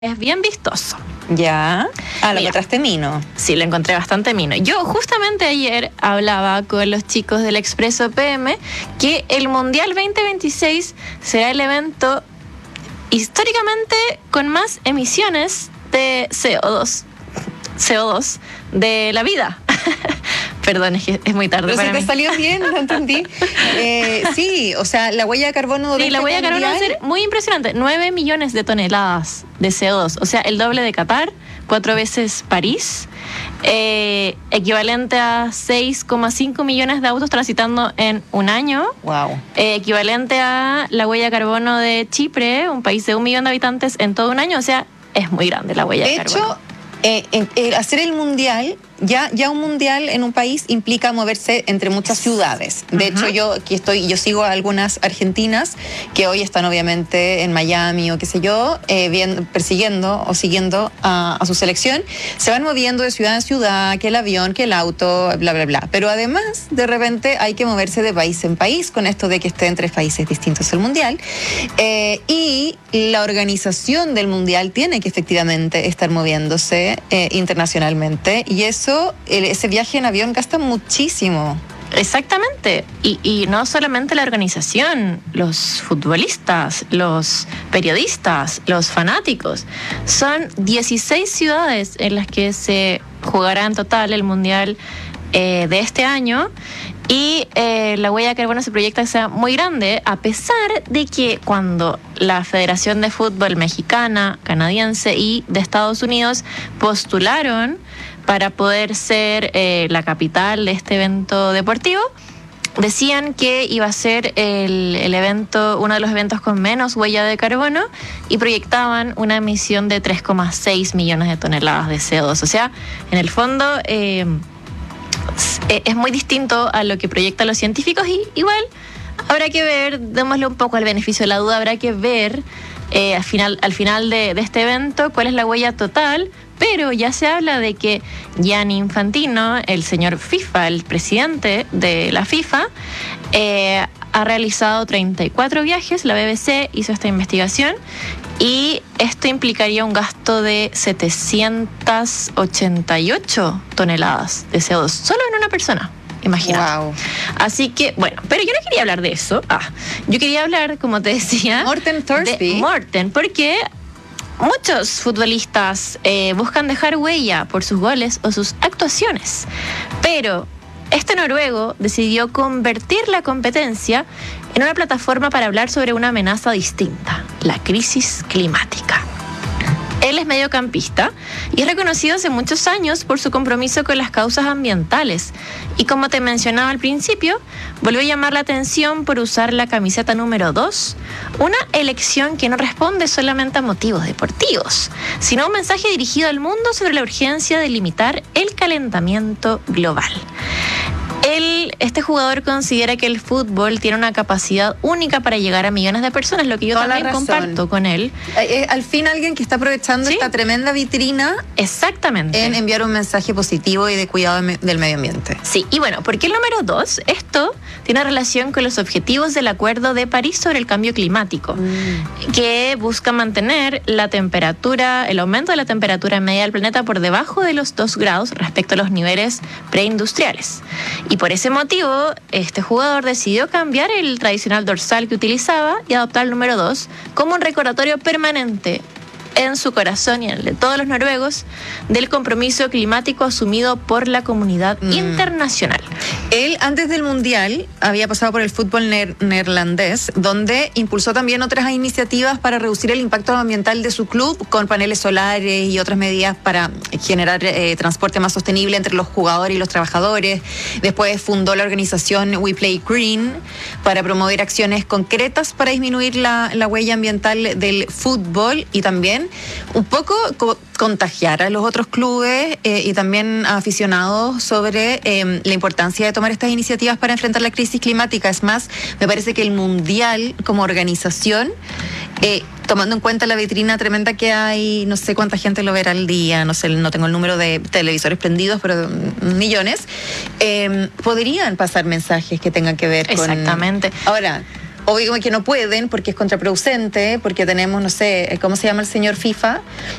Es bien vistoso. Ya. Lo Mira, encontraste mino. Sí, lo encontré bastante mino. Yo justamente ayer hablaba con los chicos del Expreso PM que el Mundial 2026 será el evento históricamente con más emisiones de CO2 de la vida. Perdón, es que es muy tarde. Pero para si te mí. salió bien, no entendí. Sí, o sea, la huella de carbono de Sí, la huella de carbono va a ser muy impresionante. 9 millones de toneladas de CO2. O sea, el doble de Qatar, 4 veces París, equivalente a 6,5 millones de autos transitando en un año. Wow. Equivalente a la huella de carbono de Chipre, un país de 1 millón de habitantes en todo un año. O sea, es muy grande la huella de carbono. De hecho, hacer el mundial, ya un mundial en un país implica moverse entre muchas ciudades. De hecho, yo sigo a algunas argentinas que hoy están obviamente en Miami o qué sé yo, persiguiendo o siguiendo a su selección. Se van moviendo de ciudad en ciudad, que el avión, que el auto, bla, bla, bla. Pero además, de repente, hay que moverse de país en país con esto de que esté en 3 países distintos el mundial. Y la organización del mundial tiene que efectivamente estar moviéndose internacionalmente, y ese viaje en avión gasta muchísimo. Exactamente, y no solamente la organización, los futbolistas, los periodistas, los fanáticos. Son 16 ciudades en las que se jugará en total el Mundial de este año, y la huella de carbono se proyecta que sea muy grande, a pesar de que cuando la Federación de Fútbol Mexicana, Canadiense y de Estados Unidos postularon para poder ser la capital de este evento deportivo, decían que iba a ser el evento, uno de los eventos con menos huella de carbono, y proyectaban una emisión de 3,6 millones de toneladas de CO2. O sea, en el fondo es muy distinto a lo que proyectan los científicos, y igual habrá que ver, démosle un poco el beneficio de la duda, habrá que ver al final de este evento cuál es la huella total. Pero ya se habla de que Gianni Infantino, el señor FIFA, el presidente de la FIFA, ha realizado 34 viajes. La BBC hizo esta investigación y esto implicaría un gasto de 788 toneladas de CO2 solo en una persona. Imagínate. Wow. Así que, bueno, pero yo no quería hablar de eso. Yo quería hablar, como te decía, Morten Thorsby. de Morten, porque muchos futbolistas buscan dejar huella por sus goles o sus actuaciones, pero este noruego decidió convertir la competencia en una plataforma para hablar sobre una amenaza distinta, la crisis climática. Él es mediocampista y es reconocido hace muchos años por su compromiso con las causas ambientales. Y como te mencionaba al principio, volvió a llamar la atención por usar la camiseta número 2, una elección que no responde solamente a motivos deportivos, sino a un mensaje dirigido al mundo sobre la urgencia de limitar el calentamiento global. Este jugador considera que el fútbol tiene una capacidad única para llegar a millones de personas, lo que yo también comparto con él. Al fin alguien que está aprovechando esta tremenda vitrina. Exactamente. En enviar un mensaje positivo y de cuidado del medio ambiente. Sí, y bueno, ¿por qué el número 2? Esto tiene relación con los objetivos del Acuerdo de París sobre el cambio climático, que busca mantener la temperatura, el aumento de la temperatura media del planeta por debajo de los 2 grados respecto a los niveles preindustriales. Y por ese motivo, este jugador decidió cambiar el tradicional dorsal que utilizaba y adoptar el número 2 como un recordatorio permanente en su corazón y en el de todos los noruegos del compromiso climático asumido por la comunidad internacional. Él, antes del Mundial, había pasado por el fútbol neerlandés, donde impulsó también otras iniciativas para reducir el impacto ambiental de su club, con paneles solares y otras medidas para generar transporte más sostenible entre los jugadores y los trabajadores. Después fundó la organización We Play Green para promover acciones concretas para disminuir la huella ambiental del fútbol, y también un poco contagiar a los otros clubes y también a aficionados sobre la importancia de tomar estas iniciativas para enfrentar la crisis climática. Es más, me parece que el Mundial como organización, tomando en cuenta la vitrina tremenda que hay, no sé cuánta gente lo verá al día, no sé, no tengo el número de televisores prendidos, pero millones, podrían pasar mensajes que tengan que ver con... Exactamente. Ahora, obvio que no pueden porque es contraproducente, porque tenemos, no sé, ¿cómo se llama el señor FIFA?